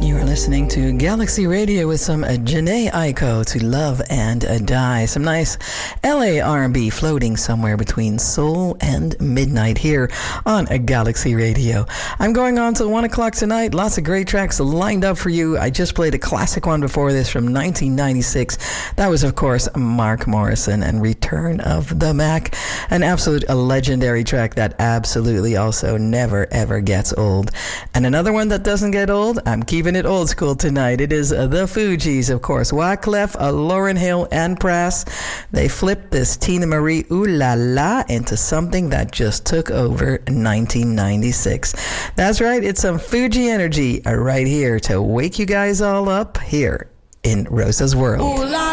You are listening to Galaxy Radio with some Jhené Aiko to Love and Die. Some nice LA R&B floating somewhere between soul and midnight here on Galaxy Radio. I'm going on till 1 o'clock tonight. Lots of great tracks lined up for you. I just played a classic one before this from 1996. That was, of course, Mark Morrison and Return of the Mac. An absolute legendary track that absolutely also never, ever gets old. And another one that doesn't get old, I'm keeping it old school tonight. It is the Fugees, of course. Wyclef, Lauryn Hill, and Prass. They flipped this Tina Marie Ooh La La into something that just took over 1996. That's right, it's some Fuji energy right here to wake you guys all up here in Rosa's World. Ooh la